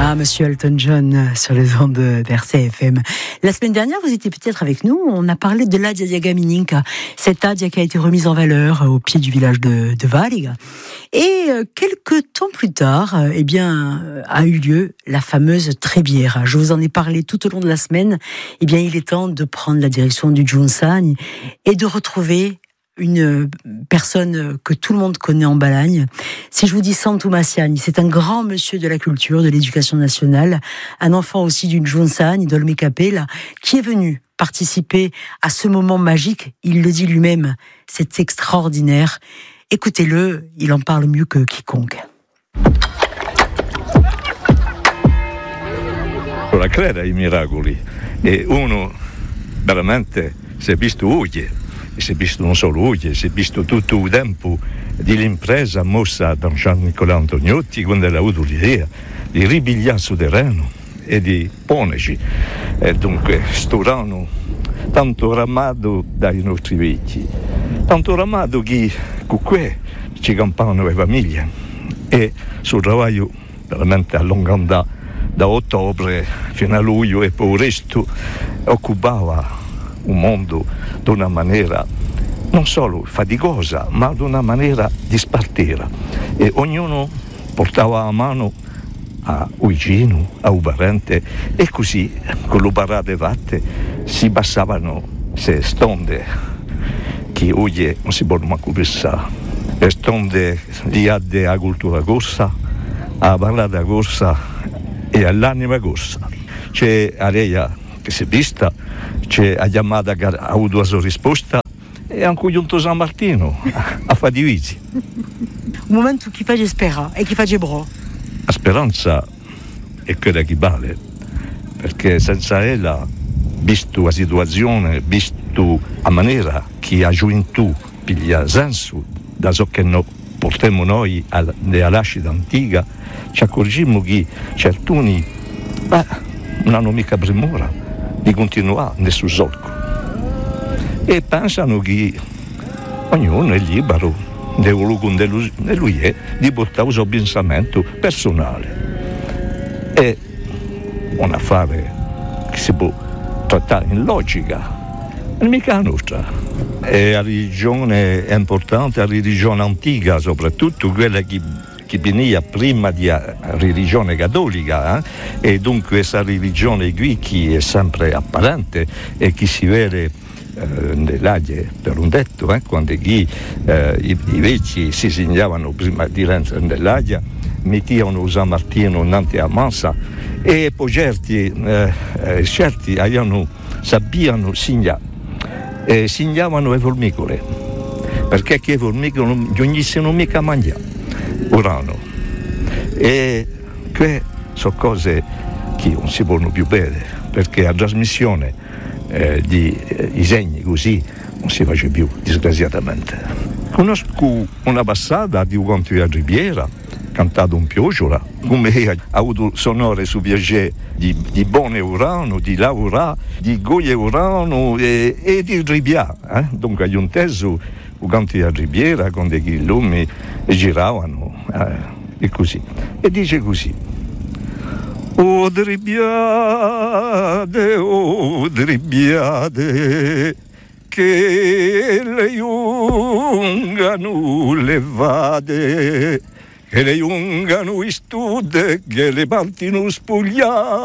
Ah, monsieur Elton John sur les ondes d'RCFM. La semaine dernière, vous étiez peut-être avec nous, on a parlé de l'Adia Diagamininka, cette Adia qui a été remise en valeur au pied du village de Valig. Et quelques temps plus tard, a eu lieu la fameuse trébière. Je vous en ai parlé tout au long de la semaine. Il est temps de prendre la direction du Giunsani et de retrouver une personne que tout le monde connaît en Balagne. Si je vous dis Santu Massiani, c'est un grand monsieur de la culture, de l'éducation nationale, un enfant aussi d'une Giunsani, d'Olme Capella, qui est venu participer à ce moment magique. Il le dit lui-même, c'est extraordinaire. Écoutez-le, il en parle mieux que quiconque. La crede ai miracoli e uno veramente si è visto oggi. Si è visto non solo oggi, si è visto tutto il tempo dell'impresa mossa da Gian Nicolò Antoniotti quando ha avuto l'idea di ripigliare sul terreno e di ponerci. E dunque, sto rano tanto ramato dai nostri vecchi, tanto ramato che con qui ci campavano le famiglie e sul travaglio veramente a lunga andata da ottobre fino a luglio e poi il resto occupava un mondo di una maniera non solo faticosa, ma di una maniera dispartita. E ognuno portava a mano a un vicino, a un parente, e così, con le parate fatte, si passavano queste stonde che oggi non si possono manco pensare. Le stonde legate alla cultura corsa, alla parlata corsa e all'anima corsa. C'è Areia che si è vista, c'è la chiamata che ha avuto la sua risposta e anche giunto San Martino a fare divisi. Un momento che fa spera e che fa bro. La speranza è quella che vale, perché senza ella, visto la situazione, visto la maniera che la gioventù piglia senso da ciò che noi portiamo noi nella nascita antica, ci accorgiamo che certuni non hanno mica premura di continuare nel suo solco e pensano che ognuno è libero di lui è di portare il suo pensamento personale. È un affare che si può trattare in logica, non mica la nostra. E la religione è importante, la religione antica soprattutto, quella che veniva prima della religione cattolica, e dunque questa religione qui che è sempre apparente e che si vede nell'aria per un detto, quando i vecchi si segnavano prima di entrare nell'aria, mettevano San Martino innanzi a massa e poi certi sapevano segnare e segnavano le formicole, perché che le formicole non venissero mica a mangiare urano, e queste sono cose che non si possono più vedere, perché la trasmissione di i segni così non si face più, disgraziatamente. Conosco una passata di un conto di Riviera cantato un Piogiola, come ha avuto sonore su piacere di Bone Urano, di Laura, di Goye Urano e di Riviera, dunque agli un teso un canto di Riviera con dei lumi e giravano e così, e dice così: o dribbiade che le jungano levade, che le jungano istude, che le partino spuglia.